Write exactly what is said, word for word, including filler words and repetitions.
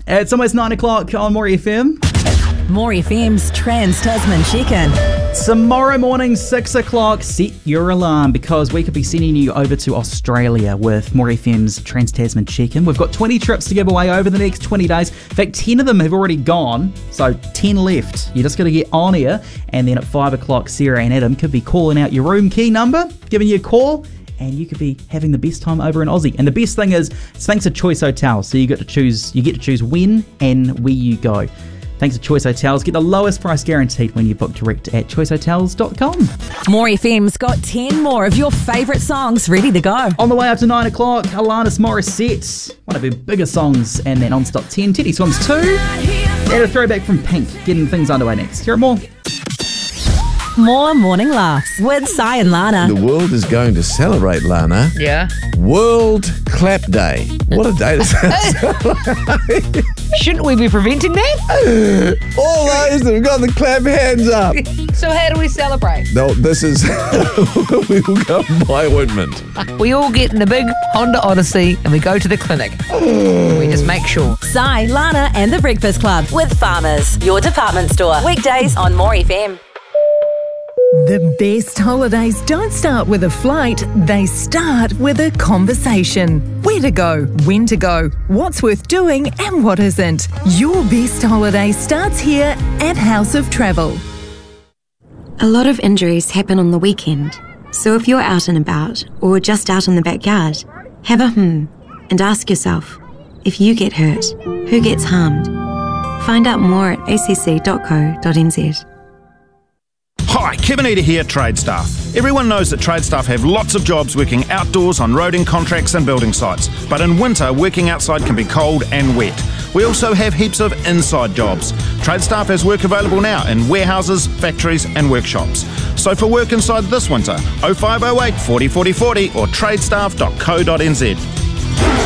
It's almost nine o'clock on More F M. More F M's Trans-Tasman Check-In. Tomorrow morning, six o'clock, set your alarm because we could be sending you over to Australia with More F M's Trans-Tasman Check-In. We've got twenty trips to give away over the next twenty days. In fact, ten of them have already gone, so ten left. You just got to get on here, and then at five o'clock, Sarah and Adam could be calling out your room key number, giving you a call, and you could be having the best time over in Aussie. And the best thing is, it's thanks to Choice Hotels, so you get to choose, you get to choose when and where you go. Thanks to Choice Hotels. Get the lowest price guaranteed when you book direct at choice hotels dot com. More F M's got ten more of your favourite songs ready to go. On the way up to nine o'clock, Alanis Morissette, one of her bigger songs, and then on-stop ten, Teddy Swims two, and a throwback from Pink, getting things underway next. Hear more. More morning laughs with Si and Lana. The world is going to celebrate, Lana. Yeah. World Clap Day. What a day to celebrate. Shouldn't we be preventing that? All those that have got the clap hands up. So how do we celebrate? No, this is... we will go and buy ointment. We all get in a big Honda Odyssey and we go to the clinic. We just make sure. Si, Lana and The Breakfast Club with Farmers, your department store. Weekdays on More F M. The best holidays don't start with a flight, they start with a conversation. Where to go, when to go, what's worth doing and what isn't. Your best holiday starts here at House of Travel. A lot of injuries happen on the weekend, so if you're out and about or just out in the backyard, have a hmm and ask yourself, if you get hurt, who gets harmed? Find out more at a c c dot co dot n z. Hi, Kevin Eater here, Trade Staff. Everyone knows that Trade Staff have lots of jobs working outdoors on roading contracts and building sites, but in winter working outside can be cold and wet. We also have heaps of inside jobs. Trade Staff has work available now in warehouses, factories and workshops. So for work inside this winter, oh five oh eight, forty, forty, forty or tradestaff dot co dot n z.